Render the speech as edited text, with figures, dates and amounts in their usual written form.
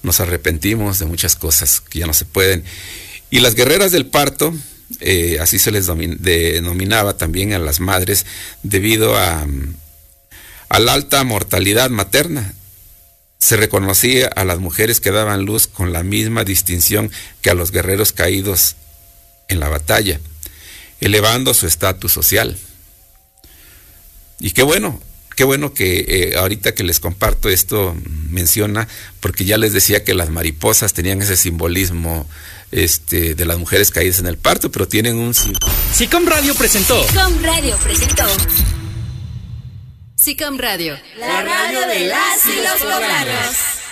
nos arrepentimos de muchas cosas que ya no se pueden. Y las guerreras del parto, así se les denominaba también a las madres, debido a la alta mortalidad materna. Se reconocía a las mujeres que daban luz con la misma distinción que a los guerreros caídos en la batalla, elevando su estatus social. Y qué bueno que ahorita que les comparto esto menciona, porque ya les decía que las mariposas tenían ese simbolismo de las mujeres caídas en el parto, pero tienen un... SICOM Radio presentó. SICOM Radio, la radio de las y los poblanos.